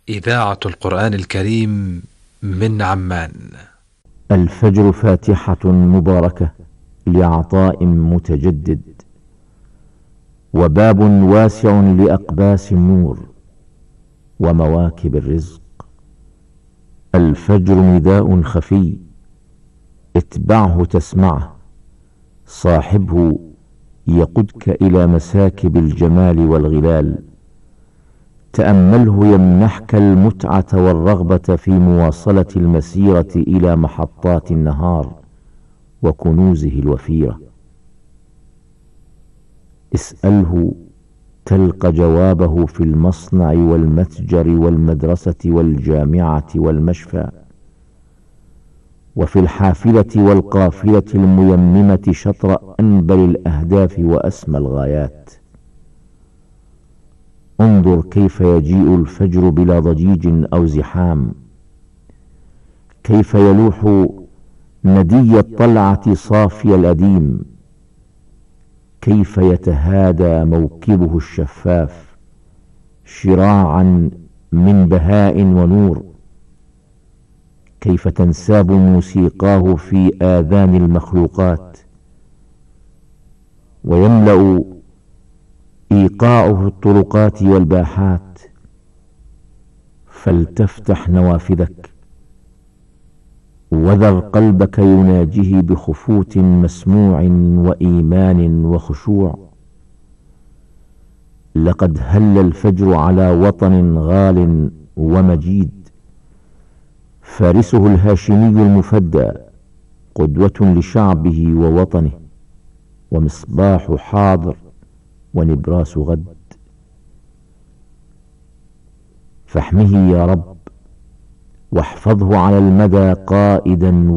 إذاعة القرآن الكريم من عمان. الفجر فاتحة مباركة لعطاء متجدد، وباب واسع لأقباس النور ومواكب الرزق. الفجر نداء خفي، اتبعه تسمعه، صاحبه يقودك إلى مساكب الجمال والغلال. تأمله يمنحك المتعة والرغبة في مواصلة المسيرة إلى محطات النهار وكنوزه الوفيرة. اسأله تلقى جوابه في المصنع والمتجر والمدرسة والجامعة والمشفى، وفي الحافلة والقافلة الميممة شطر أنبل الأهداف وأسمى الغايات. انظر كيف يجيء الفجر بلا ضجيج أو زحام، كيف يلوح ندي الطلعة صافي الأديم، كيف يتهادى موكبه الشفاف شراعا من بهاء ونور، كيف تنساب موسيقاه في آذان المخلوقات ويملأ إيقاعه الطرقات والباحات. فلتفتح نوافذك وذر قلبك يناجيه بخفوت مسموع وإيمان وخشوع. لقد هل الفجر على وطن غال ومجيد، فارسه الهاشمي المفدى قدوة لشعبه ووطنه، ومصباح حاضر ونبراس غد. فاحمه يا رب واحفظه على المدى قائدا